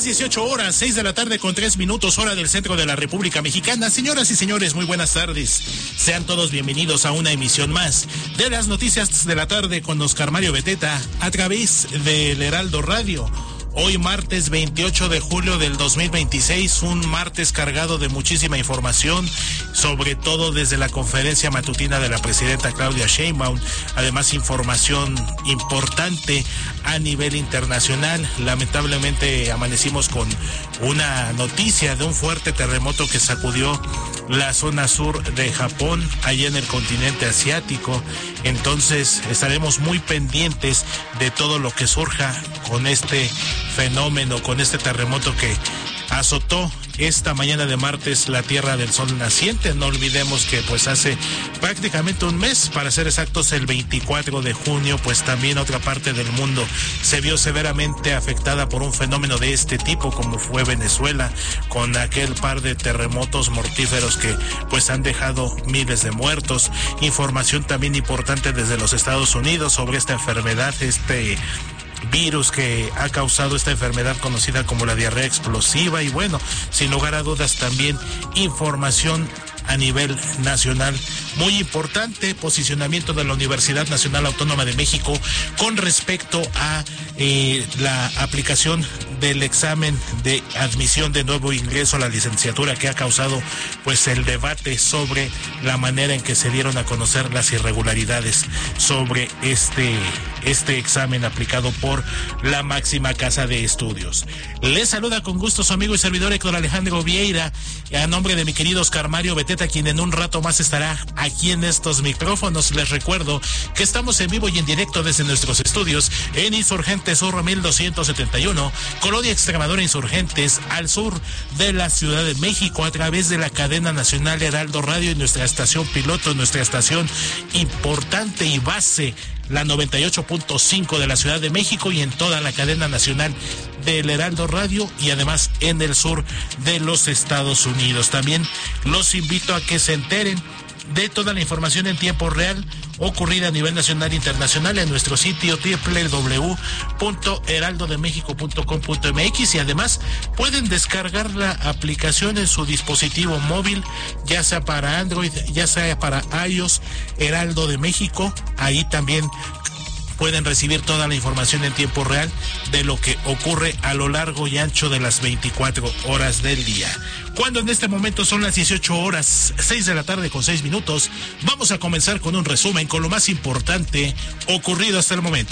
18 horas, 6 de la tarde con 3 minutos, hora del centro de la República Mexicana. Señoras y señores, muy buenas tardes. Sean todos bienvenidos a una emisión más de las noticias de la tarde con Oscar Mario Beteta a través del Heraldo Radio. Hoy martes 28 de julio del 2026, un martes cargado de muchísima información, sobre todo desde la conferencia matutina de la presidenta Claudia Sheinbaum. Además, información importante a nivel internacional. Lamentablemente amanecimos con una noticia de un fuerte terremoto que sacudió la zona sur de Japón, allá en el continente asiático. Entonces estaremos muy pendientes de todo lo que surja con este fenómeno, con este terremoto que azotó esta mañana de martes la Tierra del Sol naciente. No olvidemos que pues hace prácticamente un mes, para ser exactos el 24 de junio, pues también otra parte del mundo se vio severamente afectada por un fenómeno de este tipo, como fue Venezuela, con aquel par de terremotos mortíferos que pues han dejado miles de muertos. Información también importante desde los Estados Unidos sobre esta enfermedad, este virus que ha causado esta enfermedad conocida como la diarrea explosiva. Y bueno, sin lugar a dudas también información a nivel nacional muy importante, posicionamiento de la Universidad Nacional Autónoma de México con respecto a la aplicación del examen de admisión de nuevo ingreso a la licenciatura, que ha causado pues el debate sobre la manera en que se dieron a conocer las irregularidades sobre este examen aplicado por la máxima casa de estudios. Les saluda con gusto su amigo y servidor Héctor Alejandro Vieira, a nombre de mi querido Oscar Mario Beteta, quien en un rato más estará aquí en estos micrófonos. Les recuerdo que estamos en vivo y en directo desde nuestros estudios en Insurgentes Sur 1271, Colonia Extremadura Insurgentes, al sur de la Ciudad de México, a través de la cadena nacional Heraldo Radio y nuestra estación piloto, nuestra estación importante y base, la 98.5 de la Ciudad de México, y en toda la cadena nacional del Heraldo Radio, y además en el sur de los Estados Unidos. También los invito a que se enteren de toda la información en tiempo real ocurrida a nivel nacional e internacional en nuestro sitio www.heraldodemexico.com.mx, y además pueden descargar la aplicación en su dispositivo móvil, ya sea para Android, ya sea para iOS, Heraldo de México. Ahí también pueden recibir toda la información en tiempo real de lo que ocurre a lo largo y ancho de las 24 horas del día. Cuando en este momento son las 18 horas, 6 de la tarde con 6 minutos, vamos a comenzar con un resumen con lo más importante ocurrido hasta el momento.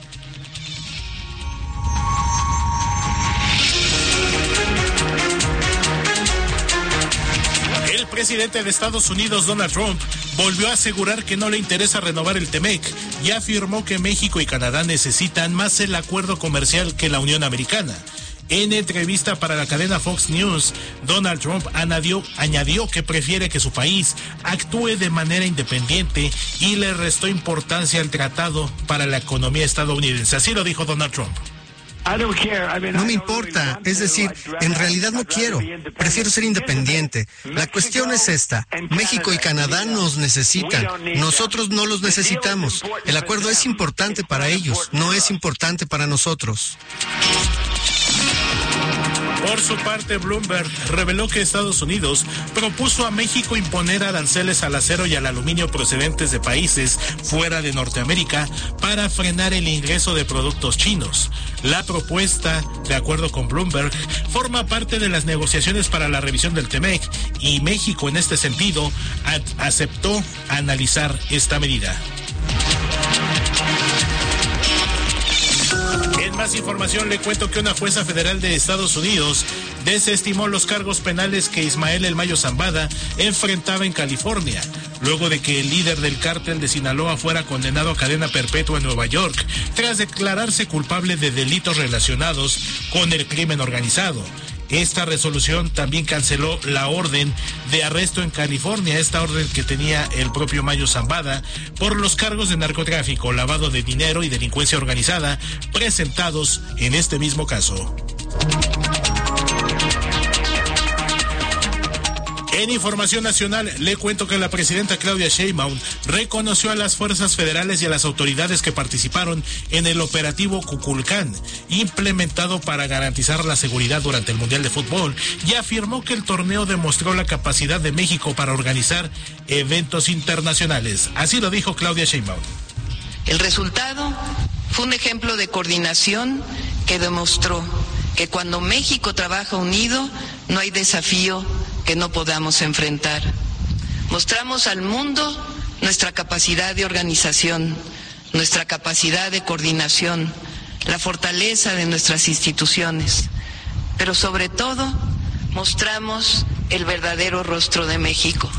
El presidente de Estados Unidos, Donald Trump, volvió a asegurar que no le interesa renovar el TEMEC y afirmó que México y Canadá necesitan más el acuerdo comercial que la Unión Americana. En entrevista para la cadena Fox News, Donald Trump añadió que prefiere que su país actúe de manera independiente y le restó importancia al tratado para la economía estadounidense. Así lo dijo Donald Trump. No me importa, es decir, en realidad no quiero. Prefiero ser independiente. La cuestión es esta: México y Canadá nos necesitan. Nosotros no los necesitamos. El acuerdo es importante para ellos, no es importante para nosotros. Por su parte, Bloomberg reveló que Estados Unidos propuso a México imponer aranceles al acero y al aluminio procedentes de países fuera de Norteamérica para frenar el ingreso de productos chinos. La propuesta, de acuerdo con Bloomberg, forma parte de las negociaciones para la revisión del TEMEC, y México en este sentido aceptó analizar esta medida. En más información le cuento que una jueza federal de Estados Unidos desestimó los cargos penales que Ismael El Mayo Zambada enfrentaba en California, luego de que el líder del cártel de Sinaloa fuera condenado a cadena perpetua en Nueva York, tras declararse culpable de delitos relacionados con el crimen organizado. Esta resolución también canceló la orden de arresto en California, esta orden que tenía el propio Mayo Zambada por los cargos de narcotráfico, lavado de dinero y delincuencia organizada presentados en este mismo caso. En información nacional, le cuento que la presidenta Claudia Sheinbaum reconoció a las fuerzas federales y a las autoridades que participaron en el operativo Kukulcán, implementado para garantizar la seguridad durante el Mundial de Fútbol, y afirmó que el torneo demostró la capacidad de México para organizar eventos internacionales. Así lo dijo Claudia Sheinbaum. El resultado fue un ejemplo de coordinación que demostró que cuando México trabaja unido, no hay desafío que no podamos enfrentar. Mostramos al mundo nuestra capacidad de organización, nuestra capacidad de coordinación, la fortaleza de nuestras instituciones, pero sobre todo mostramos el verdadero rostro de México.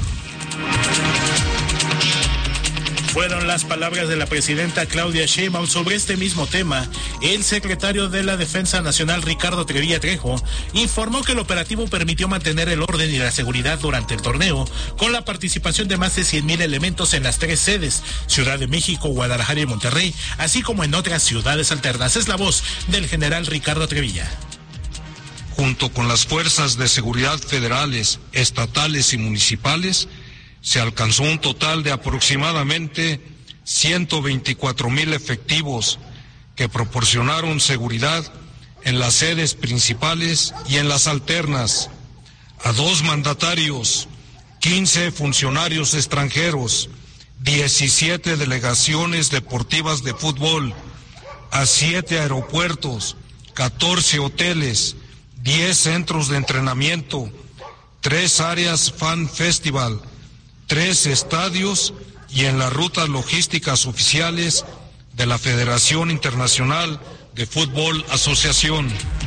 Fueron las palabras de la presidenta Claudia Sheinbaum. Sobre este mismo tema, el secretario de la Defensa Nacional, Ricardo Trevilla Trejo, informó que el operativo permitió mantener el orden y la seguridad durante el torneo, con la participación de más de 100,000 elementos en las 3 sedes, Ciudad de México, Guadalajara y Monterrey, así como en otras ciudades alternas. Es la voz del general Ricardo Trevilla. Junto con las fuerzas de seguridad federales, estatales y municipales, se alcanzó un total de aproximadamente 124,000 efectivos que proporcionaron seguridad en las sedes principales y en las alternas, a 2 mandatarios, 15 funcionarios extranjeros, 17 delegaciones deportivas de fútbol, a 7 aeropuertos, 14 hoteles, 10 centros de entrenamiento, 3 áreas Fan Festival, 3 estadios y en las rutas logísticas oficiales de la Federación Internacional de Fútbol Asociación.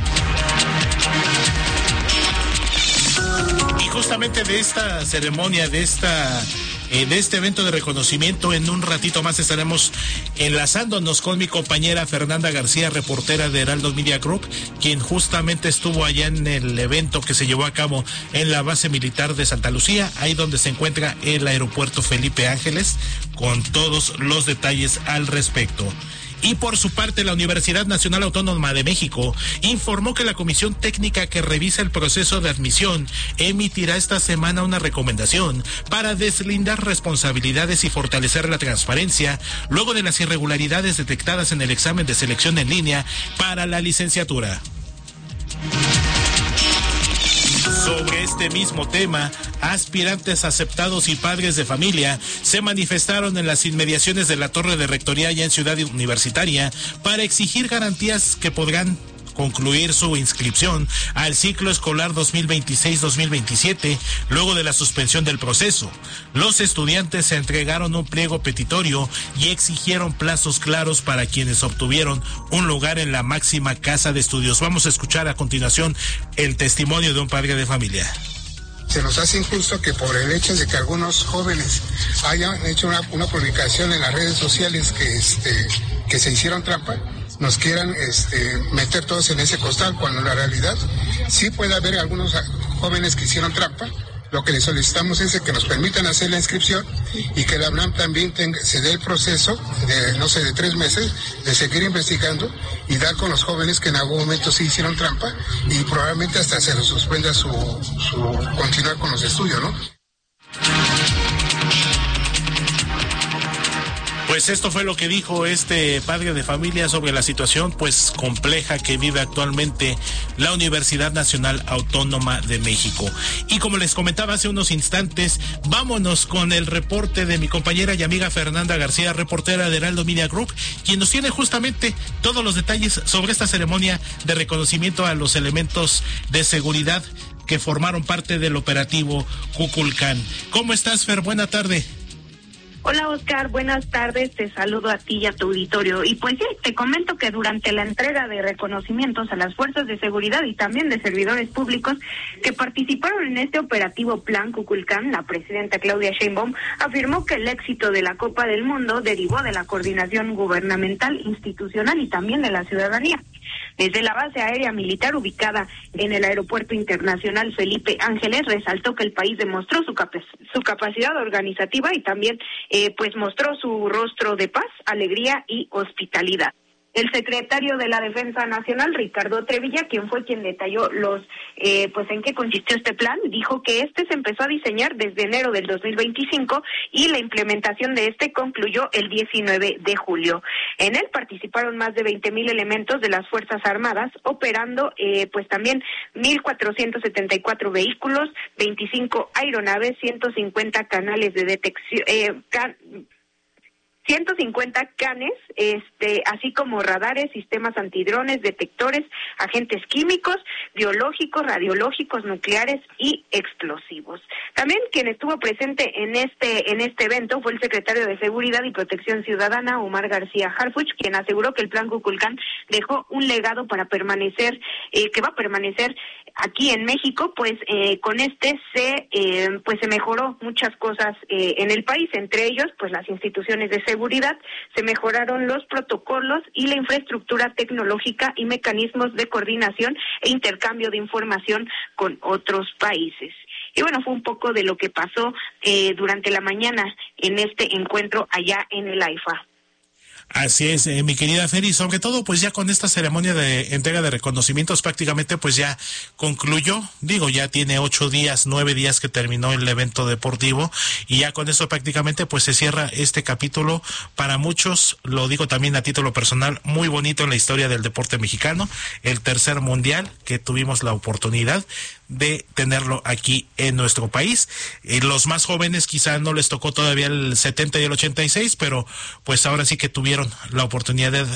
Y justamente de esta ceremonia, de este evento de reconocimiento, en un ratito más estaremos enlazándonos con mi compañera Fernanda García, reportera de Heraldo Media Group, quien justamente estuvo allá en el evento que se llevó a cabo en la base militar de Santa Lucía, ahí donde se encuentra el aeropuerto Felipe Ángeles, con todos los detalles al respecto. Y por su parte, la Universidad Nacional Autónoma de México informó que la comisión técnica que revisa el proceso de admisión emitirá esta semana una recomendación para deslindar responsabilidades y fortalecer la transparencia luego de las irregularidades detectadas en el examen de selección en línea para la licenciatura. Sobre este mismo tema, aspirantes aceptados y padres de familia se manifestaron en las inmediaciones de la Torre de Rectoría allá en Ciudad Universitaria para exigir garantías que podrán concluir su inscripción al ciclo escolar 2026-2027 luego de la suspensión del proceso. Los estudiantes se entregaron un pliego petitorio y exigieron plazos claros para quienes obtuvieron un lugar en la máxima casa de estudios. Vamos a escuchar a continuación el testimonio de un padre de familia. Se nos hace injusto que por el hecho de que algunos jóvenes hayan hecho una publicación en las redes sociales que se hicieron trampa, nos quieran meter todos en ese costal, cuando en la realidad sí puede haber algunos jóvenes que hicieron trampa. Lo que les solicitamos es que nos permitan hacer la inscripción y que la UNAM también se dé el proceso de 3 meses de seguir investigando y dar con los jóvenes que en algún momento sí hicieron trampa y probablemente hasta se les suspenda su continuar con los estudios, ¿no? Pues esto fue lo que dijo este padre de familia sobre la situación pues compleja que vive actualmente la Universidad Nacional Autónoma de México. Y como les comentaba hace unos instantes, vámonos con el reporte de mi compañera y amiga Fernanda García, reportera de Heraldo Media Group, quien nos tiene justamente todos los detalles sobre esta ceremonia de reconocimiento a los elementos de seguridad que formaron parte del operativo Kukulcán. ¿Cómo estás, Fer? Buena tarde. Hola Oscar, buenas tardes, te saludo a ti y a tu auditorio. Y pues sí, te comento que durante la entrega de reconocimientos a las fuerzas de seguridad y también de servidores públicos que participaron en este operativo Plan Kukulcán, la presidenta Claudia Sheinbaum afirmó que el éxito de la Copa del Mundo derivó de la coordinación gubernamental, institucional y también de la ciudadanía. Desde la base aérea militar ubicada en el Aeropuerto Internacional Felipe Ángeles, resaltó que el país demostró su capacidad organizativa y también pues mostró su rostro de paz, alegría y hospitalidad. El secretario de la Defensa Nacional, Ricardo Trevilla, quien fue quien detalló pues en qué consistió este plan, dijo que este se empezó a diseñar desde enero del 2025 y la implementación de este concluyó el 19 de julio. En él participaron más de 20,000 elementos de las Fuerzas Armadas, operando pues también 1,474 vehículos, 25 aeronaves, 150 canales de detección, 150 canes, así como radares, sistemas antidrones, detectores, agentes químicos, biológicos, radiológicos, nucleares y explosivos. También quien estuvo presente en este evento fue el secretario de Seguridad y Protección Ciudadana, Omar García Harfuch, quien aseguró que el Plan Kukulcán dejó un legado para permanecer, que va a permanecer aquí en México, pues con se mejoró muchas cosas en el país, entre ellos pues las instituciones de seguridad, se mejoraron los protocolos y la infraestructura tecnológica y mecanismos de coordinación e intercambio de información con otros países. Y bueno, fue un poco de lo que pasó durante la mañana en este encuentro allá en el AIFA. Así es, mi querida Fer, y sobre todo pues ya con esta ceremonia de entrega de reconocimientos prácticamente pues ya concluyó, ya tiene 9 días que terminó el evento deportivo y ya con eso prácticamente pues se cierra este capítulo para muchos, lo digo también a título personal, muy bonito en la historia del deporte mexicano, el tercer mundial que tuvimos la oportunidad de tenerlo aquí en nuestro país. Los más jóvenes quizá no les tocó todavía el 70 y el 86, pero pues ahora sí que tuvieron la oportunidad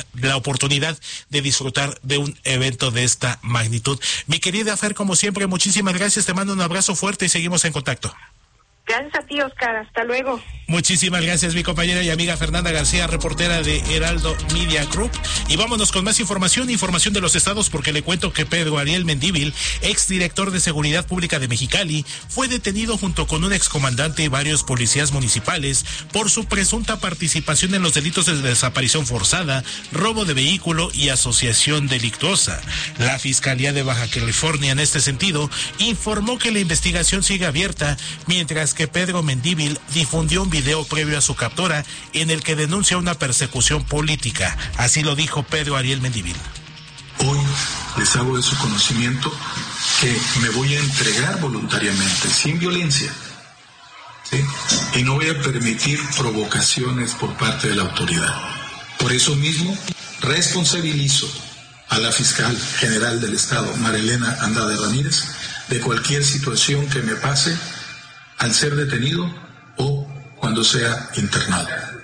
de disfrutar de un evento de esta magnitud. Mi querida Fer, como siempre, muchísimas gracias, te mando un abrazo fuerte y seguimos en contacto. Gracias a ti, Oscar. Hasta luego. Muchísimas gracias, mi compañera y amiga Fernanda García, reportera de Heraldo Media Group. Y vámonos con más información de los estados, porque le cuento que Pedro Ariel Mendívil, exdirector de Seguridad Pública de Mexicali, fue detenido junto con un excomandante y varios policías municipales por su presunta participación en los delitos de desaparición forzada, robo de vehículo y asociación delictuosa. La Fiscalía de Baja California, en este sentido, informó que la investigación sigue abierta, mientras que Pedro Mendívil difundió un video previo a su captura en el que denuncia una persecución política. Así lo dijo Pedro Ariel Mendívil. Hoy les hago de su conocimiento que me voy a entregar voluntariamente, sin violencia, ¿sí? Y no voy a permitir provocaciones por parte de la autoridad. Por eso mismo, responsabilizo a la fiscal general del Estado, Marilena Andrade Ramírez, de cualquier situación que me pase al ser detenido o cuando sea internado.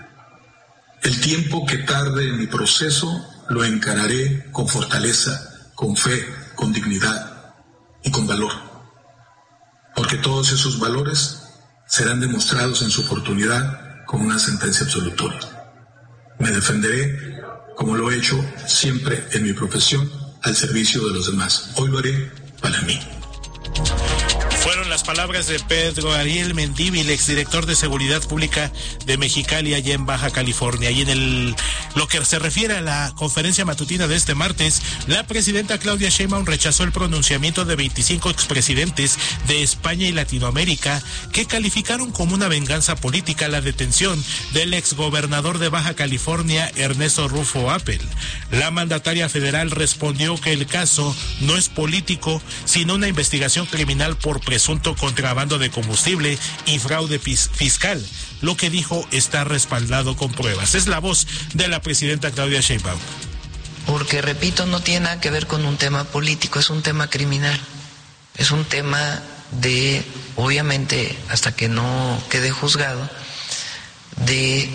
El tiempo que tarde en mi proceso lo encararé con fortaleza, con fe, con dignidad y con valor, porque todos esos valores serán demostrados en su oportunidad con una sentencia absolutoria. Me defenderé, como lo he hecho siempre en mi profesión, al servicio de los demás. Hoy lo haré para mí. Fueron las palabras de Pedro Ariel Mendívil, exdirector de Seguridad Pública de Mexicali, allá en Baja California. Y en lo que se refiere a la conferencia matutina de este martes, la presidenta Claudia Sheinbaum rechazó el pronunciamiento de 25 expresidentes de España y Latinoamérica que calificaron como una venganza política la detención del exgobernador de Baja California, Ernesto Rufo Appel. La mandataria federal respondió que el caso no es político, sino una investigación criminal por presunto contrabando de combustible y fraude fiscal. Lo que dijo está respaldado con pruebas. Es la voz de la presidenta Claudia Sheinbaum. Porque, repito, no tiene nada que ver con un tema político, es un tema criminal. Es un tema de, obviamente, hasta que no quede juzgado, de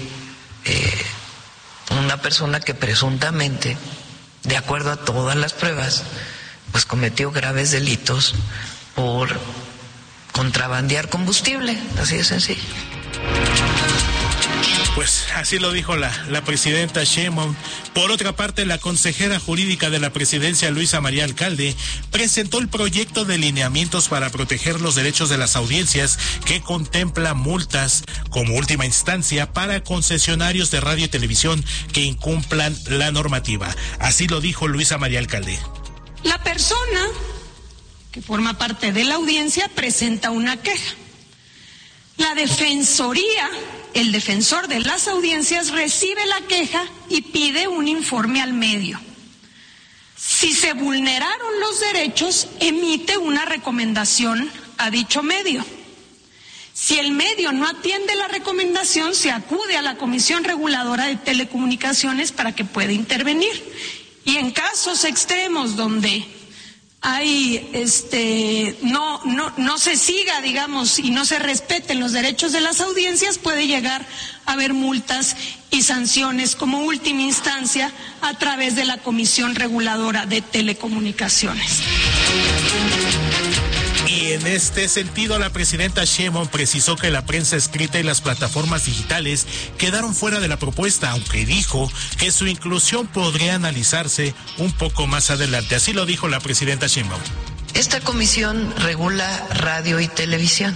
una persona que presuntamente, de acuerdo a todas las pruebas, pues cometió graves delitos por contrabandear combustible, así de sencillo. Pues así lo dijo la presidenta Sheinbaum. Por otra parte, la consejera jurídica de la presidencia, Luisa María Alcalde, presentó el proyecto de lineamientos para proteger los derechos de las audiencias que contempla multas como última instancia para concesionarios de radio y televisión que incumplan la normativa. Así lo dijo Luisa María Alcalde. La persona que forma parte de la audiencia presenta una queja. La Defensoría el defensor de las audiencias recibe la queja y pide un informe al medio. Si se vulneraron los derechos, emite una recomendación a dicho medio. Si el medio no atiende la recomendación, se acude a la Comisión Reguladora de Telecomunicaciones para que pueda intervenir. Y en casos extremos donde hay no se siga, digamos, y no se respeten los derechos de las audiencias, puede llegar a haber multas y sanciones como última instancia a través de la Comisión Reguladora de Telecomunicaciones. Y en este sentido, la presidenta Sheinbaum precisó que la prensa escrita y las plataformas digitales quedaron fuera de la propuesta, aunque dijo que su inclusión podría analizarse un poco más adelante. Así lo dijo la presidenta Sheinbaum. Esta comisión regula radio y televisión.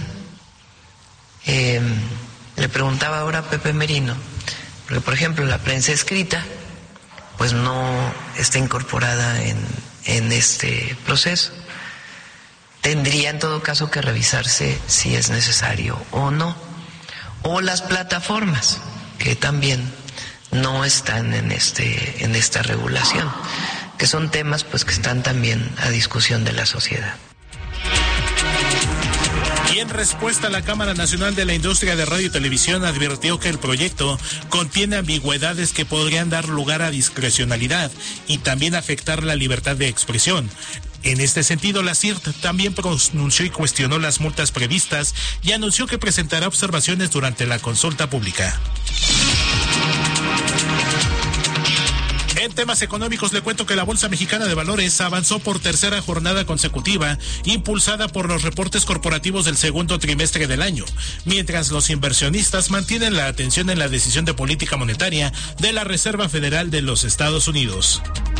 Le preguntaba ahora a Pepe Merino, porque por ejemplo la prensa escrita pues no está incorporada en este proceso. Tendría en todo caso que revisarse si es necesario o no. O las plataformas, que también no están en esta regulación, que son temas pues que están también a discusión de la sociedad. Y en respuesta, la Cámara Nacional de la Industria de Radio y Televisión advirtió que el proyecto contiene ambigüedades que podrían dar lugar a discrecionalidad y también afectar la libertad de expresión. En este sentido, la CIRT también pronunció y cuestionó las multas previstas y anunció que presentará observaciones durante la consulta pública. En temas económicos, le cuento que la Bolsa Mexicana de Valores avanzó por tercera jornada consecutiva, impulsada por los reportes corporativos del segundo trimestre del año, mientras los inversionistas mantienen la atención en la decisión de política monetaria de la Reserva Federal de los Estados Unidos.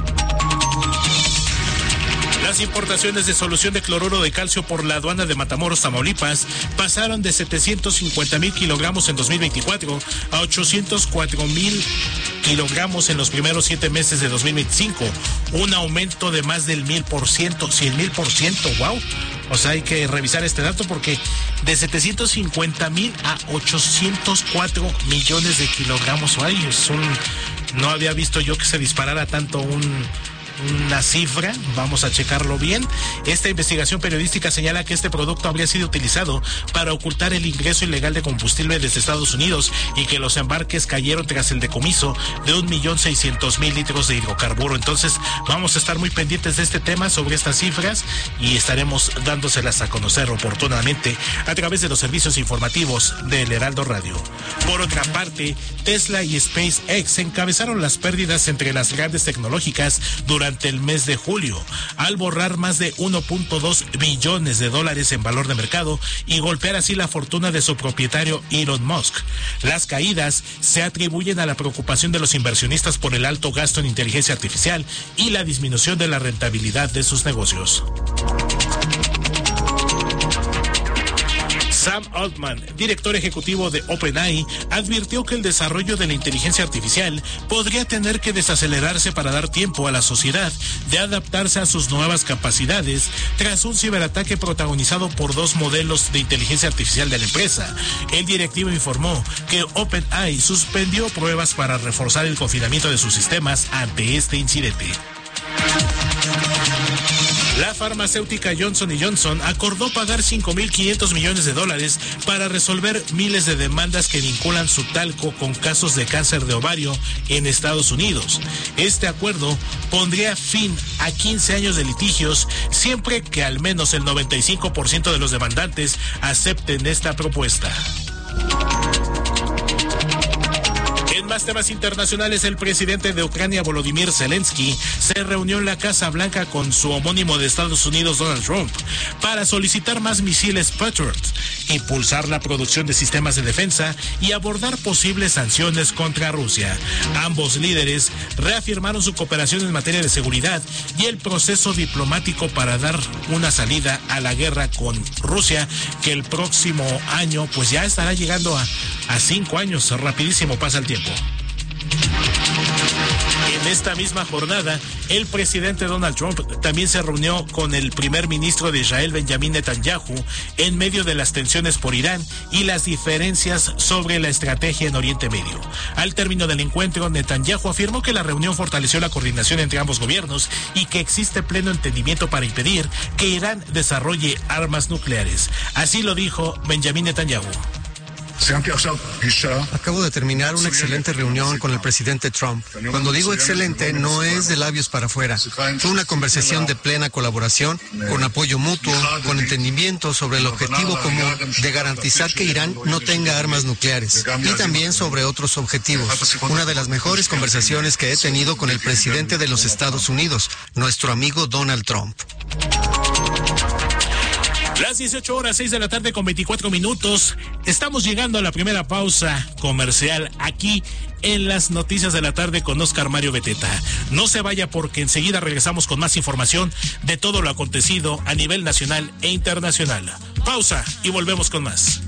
Las importaciones de solución de cloruro de calcio por la aduana de Matamoros, Tamaulipas, pasaron de 750,000 kilogramos en 2024 a 804,000 kilogramos en los primeros 7 meses de 2025, un aumento de más del 1,000%, 100,000%, wow. O sea, hay que revisar este dato porque de 750,000 a 804 millones de kilogramos, ay, no había visto yo que se disparara tanto una cifra, vamos a checarlo bien. Esta investigación periodística señala que este producto habría sido utilizado para ocultar el ingreso ilegal de combustible desde Estados Unidos y que los embarques cayeron tras el decomiso de 1,600,000 litros de hidrocarburo. Entonces vamos a estar muy pendientes de este tema, sobre estas cifras, y estaremos dándoselas a conocer oportunamente a través de los servicios informativos del Heraldo Radio. Por otra parte, Tesla y SpaceX encabezaron las pérdidas entre las grandes tecnológicas durante el mes de julio, al borrar más de 1.2 billones de dólares en valor de mercado y golpear así la fortuna de su propietario Elon Musk. Las caídas se atribuyen a la preocupación de los inversionistas por el alto gasto en inteligencia artificial y la disminución de la rentabilidad de sus negocios. Sam Altman, director ejecutivo de OpenAI, advirtió que el desarrollo de la inteligencia artificial podría tener que desacelerarse para dar tiempo a la sociedad de adaptarse a sus nuevas capacidades tras un ciberataque protagonizado por 2 modelos de inteligencia artificial de la empresa. El directivo informó que OpenAI suspendió pruebas para reforzar el confinamiento de sus sistemas ante este incidente. La farmacéutica Johnson & Johnson acordó pagar 5.500 millones de dólares para resolver miles de demandas que vinculan su talco con casos de cáncer de ovario en Estados Unidos. Este acuerdo pondría fin a 15 años de litigios siempre que al menos el 95% de los demandantes acepten esta propuesta. En más temas internacionales, el presidente de Ucrania, Volodymyr Zelensky, se reunió en la Casa Blanca con su homónimo de Estados Unidos, Donald Trump, para solicitar más misiles Patriot, impulsar la producción de sistemas de defensa y abordar posibles sanciones contra Rusia. Ambos líderes reafirmaron su cooperación en materia de seguridad y el proceso diplomático para dar una salida a la guerra con Rusia, que el próximo año pues ya estará llegando a 5 años. Rapidísimo pasa el tiempo. En esta misma jornada, el presidente Donald Trump también se reunió con el primer ministro de Israel, Benjamín Netanyahu, en medio de las tensiones por Irán y las diferencias sobre la estrategia en Oriente Medio. Al término del encuentro, Netanyahu afirmó que la reunión fortaleció la coordinación entre ambos gobiernos y que existe pleno entendimiento para impedir que Irán desarrolle armas nucleares. Así lo dijo Benjamín Netanyahu. Acabo de terminar una excelente reunión con el presidente Trump. Cuando digo excelente, no es de labios para afuera. Fue una conversación de plena colaboración, con apoyo mutuo, con entendimiento sobre el objetivo común de garantizar que Irán no tenga armas nucleares y también sobre otros objetivos. Una de las mejores conversaciones que he tenido con el presidente de los Estados Unidos, nuestro amigo Donald Trump. Las 18:06 de la tarde con 24 minutos. Estamos llegando a la primera pausa comercial aquí en las noticias de la tarde con Oscar Mario Beteta. No se vaya porque enseguida regresamos con más información de todo lo acontecido a nivel nacional e internacional. Pausa y volvemos con más.